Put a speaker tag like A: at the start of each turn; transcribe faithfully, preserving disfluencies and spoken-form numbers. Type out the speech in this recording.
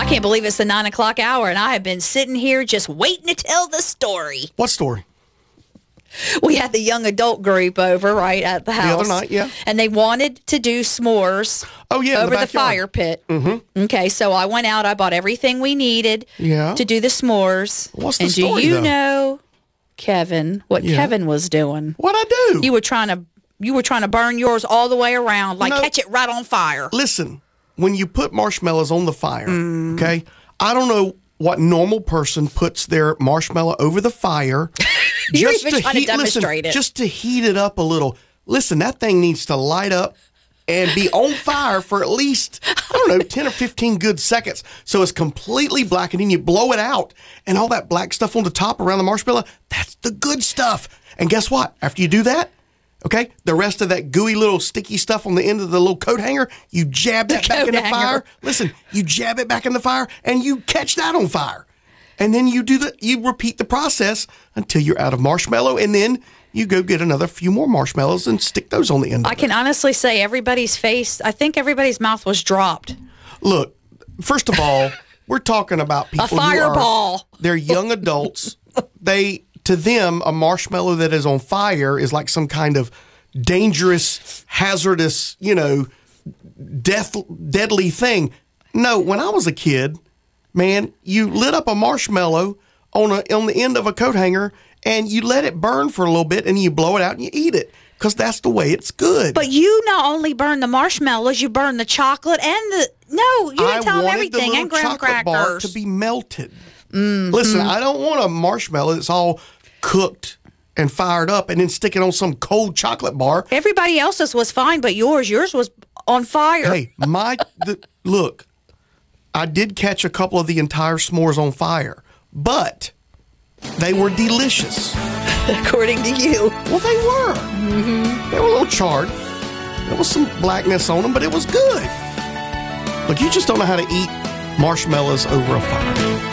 A: can't believe it's the nine o'clock hour, and I have been sitting here just waiting to tell the story.
B: What story?
A: We had the young adult group over right at the house
B: the other night, yeah,
A: and they wanted to do s'mores.
B: Oh yeah,
A: over
B: the,
A: the fire pit.
B: Mm-hmm.
A: Okay, so I went out. I bought everything we needed.
B: Yeah.
A: to do the s'mores.
B: What's the
A: and
B: story,
A: do you
B: though?
A: know, Kevin, what
B: Yeah.
A: Kevin was doing?
B: What'd I do?
A: You were trying to you were trying to burn yours all the way around, like
B: No.
A: catch it right on fire.
B: Listen, when you put marshmallows on the fire,
A: Mm.
B: okay, I don't know what normal person puts their marshmallow over the fire.
A: You're even trying to demonstrate
B: listen,
A: it.
B: Just to heat it up a little. Listen, that thing needs to light up and be on fire for at least, I don't know, ten or fifteen good seconds. So it's completely black, and then you blow it out, and all that black stuff on the top around the marshmallow, that's the good stuff. And guess what? After you do that, okay, the rest of that gooey little sticky stuff on the end of the little coat hanger, you jab that
A: The
B: back
A: coat
B: in the
A: hanger.
B: fire. Listen, you jab it back in the fire, and you catch that on fire. And then you do the, you repeat the process until you're out of marshmallow, and then you go get another few more marshmallows and stick those on the end of
A: I can
B: it.
A: honestly say everybody's face, I think everybody's mouth was dropped.
B: Look, first of all, we're talking about people
A: A
B: who are,
A: fireball.
B: they're young adults. They, to them, a marshmallow that is on fire is like some kind of dangerous, hazardous, you know, death, deadly thing. No, when I was a kid, man, you lit up a marshmallow on a, on the end of a coat hanger, and you let it burn for a little bit, and you blow it out and you eat it, because that's the way it's good.
A: But you not only burn the marshmallows, you burn the chocolate and the no, you didn't
B: I
A: tell them
B: wanted
A: everything
B: the
A: and
B: little
A: graham
B: chocolate bar
A: crackers.
B: to be melted. Mm-hmm. Listen, I don't want a marshmallow that's all cooked and fired up and then stick it on some cold chocolate bar.
A: Everybody else's was fine, but yours, yours was on fire.
B: Hey, my the, look, I did catch a couple of the entire s'mores on fire, but they were delicious.
A: According to you.
B: Well, they were. Mm-hmm. They were a little charred. There was some blackness on them, but it was good. Look, you just don't know how to eat marshmallows over a fire.